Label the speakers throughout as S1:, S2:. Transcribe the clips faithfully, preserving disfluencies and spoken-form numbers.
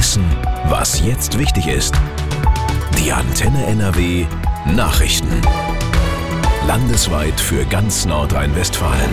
S1: wissen, was jetzt wichtig ist. Die Antenne N R W Nachrichten. Landesweit für ganz Nordrhein-Westfalen.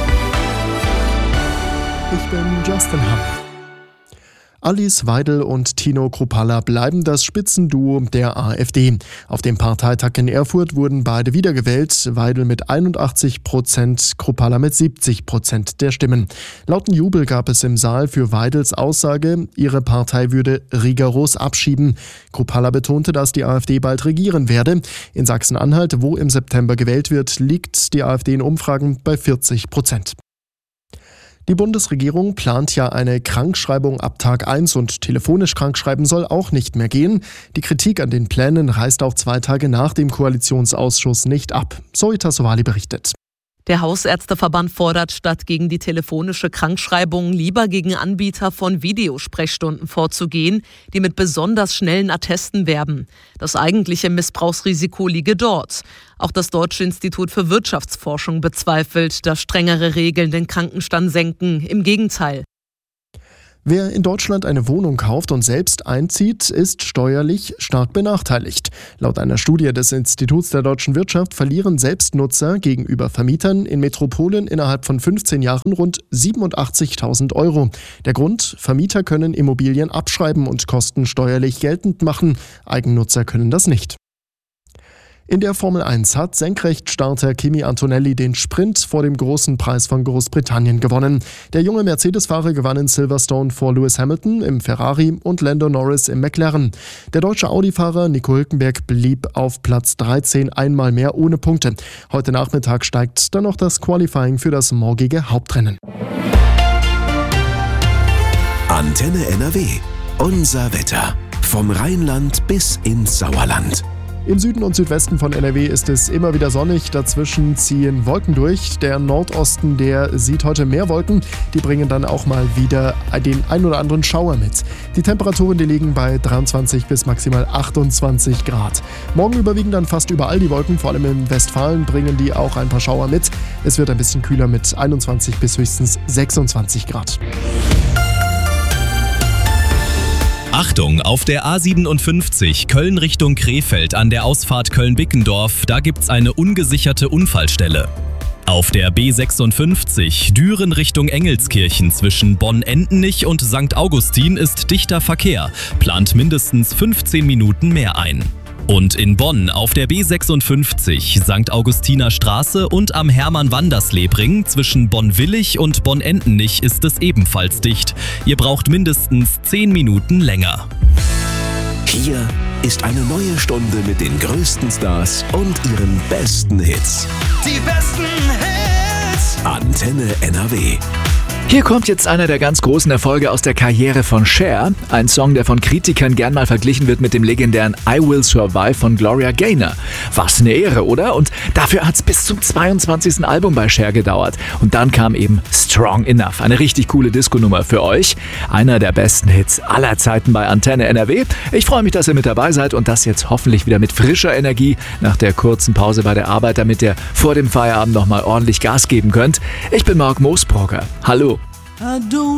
S2: Ich bin Justin Hamm. Alice Weidel und Tino Kruppalla bleiben das Spitzenduo der AfD. Auf dem Parteitag in Erfurt wurden beide wiedergewählt, Weidel mit einundachtzig Prozent, Kruppalla mit siebzig Prozent der Stimmen. Lauten Jubel gab es im Saal für Weidels Aussage, ihre Partei würde rigoros abschieben. Kruppalla betonte, dass die AfD bald regieren werde. In Sachsen-Anhalt, wo im September gewählt wird, liegt die AfD in Umfragen bei vierzig Prozent. Die Bundesregierung plant ja eine Krankschreibung ab Tag eins und telefonisch krankschreiben soll auch nicht mehr gehen. Die Kritik an den Plänen reißt auch zwei Tage nach dem Koalitionsausschuss nicht ab. Zoe Tassovali berichtet.
S3: Der Hausärzteverband fordert, statt gegen die telefonische Krankschreibung lieber gegen Anbieter von Videosprechstunden vorzugehen, die mit besonders schnellen Attesten werben. Das eigentliche Missbrauchsrisiko liege dort. Auch das Deutsche Institut für Wirtschaftsforschung bezweifelt, dass strengere Regeln den Krankenstand senken. Im Gegenteil.
S2: Wer in Deutschland eine Wohnung kauft und selbst einzieht, ist steuerlich stark benachteiligt. Laut einer Studie des Instituts der deutschen Wirtschaft verlieren Selbstnutzer gegenüber Vermietern in Metropolen innerhalb von fünfzehn Jahren rund siebenundachtzigtausend Euro. Der Grund: Vermieter können Immobilien abschreiben und Kosten steuerlich geltend machen. Eigennutzer können das nicht. In der Formel eins hat Senkrechtstarter Kimi Antonelli den Sprint vor dem großen Preis von Großbritannien gewonnen. Der junge Mercedes-Fahrer gewann in Silverstone vor Lewis Hamilton im Ferrari und Lando Norris im McLaren. Der deutsche Audi-Fahrer Nico Hülkenberg blieb auf Platz dreizehn einmal mehr ohne Punkte. Heute Nachmittag steigt dann noch das Qualifying für das morgige Hauptrennen.
S1: Antenne N R W. Unser Wetter. Vom Rheinland bis ins Sauerland.
S2: Im Süden und Südwesten von N R W ist es immer wieder sonnig, dazwischen ziehen Wolken durch. Der Nordosten, der sieht heute mehr Wolken, die bringen dann auch mal wieder den ein oder anderen Schauer mit. Die Temperaturen, die liegen bei dreiundzwanzig bis maximal achtundzwanzig Grad. Morgen überwiegen dann fast überall die Wolken, vor allem in Westfalen bringen die auch ein paar Schauer mit. Es wird ein bisschen kühler mit einundzwanzig bis höchstens sechsundzwanzig Grad.
S4: Achtung, auf der A siebenundfünfzig Köln Richtung Krefeld an der Ausfahrt Köln-Bickendorf, da gibt's eine ungesicherte Unfallstelle. Auf der B sechsundfünfzig Düren Richtung Engelskirchen zwischen Bonn-Endenich und Sankt Augustin ist dichter Verkehr, plant mindestens fünfzehn Minuten mehr ein. Und in Bonn auf der B sechsundfünfzig Sankt Augustiner Straße und am Hermann-Wanderslebring zwischen Bonn-Willig und Bonn-Endenich ist es ebenfalls dicht. Ihr braucht mindestens zehn Minuten länger.
S1: Hier ist eine neue Stunde mit den größten Stars und ihren besten Hits.
S5: Die besten Hits!
S1: Antenne N R W.
S6: Hier kommt jetzt einer der ganz großen Erfolge aus der Karriere von Cher. Ein Song, der von Kritikern gern mal verglichen wird mit dem legendären I Will Survive von Gloria Gaynor. Was eine Ehre, oder? Und dafür hat es bis zum zweiundzwanzigsten Album bei Cher gedauert. Und dann kam eben Strong Enough, eine richtig coole Disco-Nummer für euch. Einer der besten Hits aller Zeiten bei Antenne N R W. Ich freue mich, dass ihr mit dabei seid und das jetzt hoffentlich wieder mit frischer Energie nach der kurzen Pause bei der Arbeit, damit ihr vor dem Feierabend nochmal ordentlich Gas geben könnt. Ich bin Marc Moosbrugger. Hallo.
S5: I don't